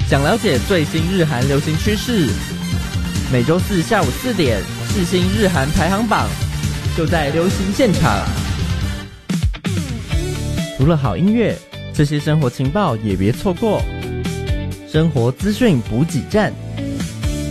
想了解最新日韩流行趋势，每周四下午4点，世新日韩排行榜就在流行现场。除了好音乐，这些生活情报也别错过。生活资讯补给站。